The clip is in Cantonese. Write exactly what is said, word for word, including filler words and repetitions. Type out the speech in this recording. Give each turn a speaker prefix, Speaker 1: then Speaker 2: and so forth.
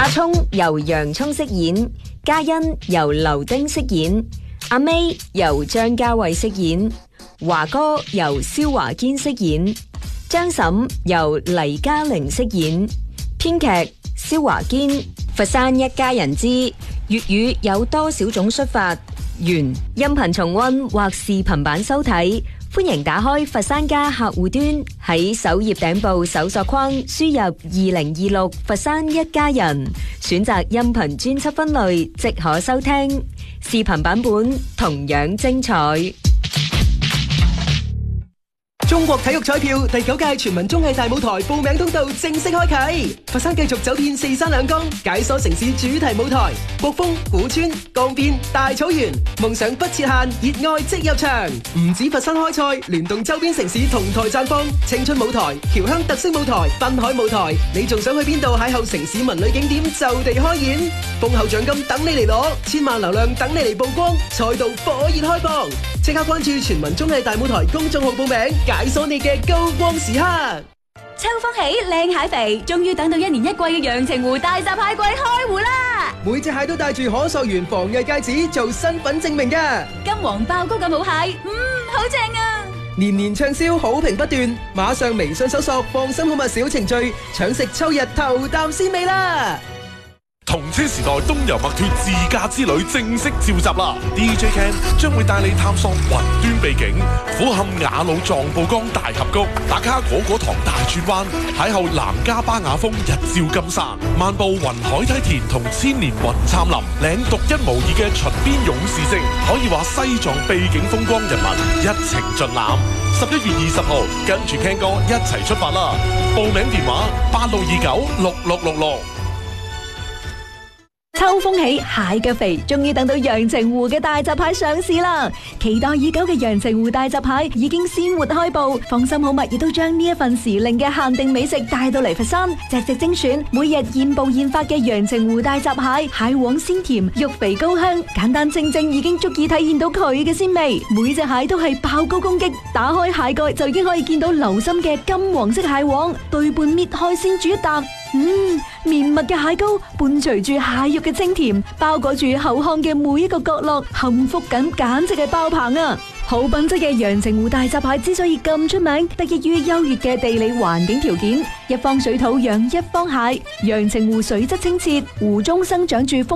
Speaker 1: 阿聰由洋蔥飾演，嘉欣由劉丁飾演，阿 May 由張家慧飾演，華哥由蕭華堅飾演，張嬸由黎嘉玲飾演。編劇蕭華堅。佛山一家人之粵語有多少種說法？原音頻重溫或視頻版收睇，歡迎打開佛山家客戶端，喺首頁頂部搜索框輸入二零二六佛山一家人，選擇音頻專輯分類即可收聽。視頻版本同樣精彩。
Speaker 2: 中國體育彩票第九屆全民綜藝大舞台報名通道正式開啟，佛山繼續走遍四山兩江，解鎖城市主題舞台，國風、古村、江邊、大草原，夢想不設限，熱愛即入場。唔止佛山開賽，聯動周邊城市同台綻放，青春舞台、僑鄉特色舞台、濱海舞台，你仲想去邊度邂逅城市文旅景點就地開演，豐厚獎金等你嚟攞，千萬流量等你嚟曝光，賽道火熱開放，即刻關注全民綜藝大舞台公眾號報名，解鎖你嘅高光時刻。
Speaker 3: 秋風起，靚蟹肥，終於等到一年一季嘅陽澄湖大閘蟹季開湖啦！
Speaker 2: 每隻蟹都帶住可溯源防偽戒指做身份證明㗎。
Speaker 3: 金黃爆膏嘅母蟹，嗯，好正啊！
Speaker 2: 年年暢銷，好評不斷，馬上微信搜索放心好物小程序，搶食秋日頭啖鮮味啦！
Speaker 4: 同車時代東遊墨脫自駕之旅正式召集啦 ！D J Ken 將會帶你探索雲端秘境，俯瞰雅魯藏布江大峽谷，打卡果果塘大轉彎，邂逅南迦巴雅峰日照金沙，漫步雲海梯田同千年雲杉林，領獨一無二嘅秦邊勇士證，可以話西藏秘境風光人文一程盡覽。十一月二十號，跟住 Ken 哥一齊出發啦！報名電話八六二九六六六六。
Speaker 3: 秋風起，蟹腳肥，終於等到陽澄湖嘅大閘蟹上市啦！期待已久嘅陽澄湖大閘蟹已經鮮活開步，放心好物亦都將呢一份時令嘅限定美食帶到嚟佛山，隻隻精選，每日現捕現發嘅陽澄湖大閘蟹，蟹黃鮮甜，肉肥膏香，簡單清蒸已經足以體現到佢嘅鮮味。每隻蟹都係爆膏攻擊，打開蟹蓋就已經可以見到流心嘅金黃色蟹黃，對半搣開先煮一啖。嗯，綿密嘅蟹膏伴隨住蟹肉嘅清甜，包裹住口腔嘅每一個角落，幸福感簡直係爆棚啊！好品質嘅陽澄湖大閘蟹之所以咁出名，得益於優越嘅地理環境條件，一方水土養一方蟹。陽澄湖水質清澈，湖中生長住豐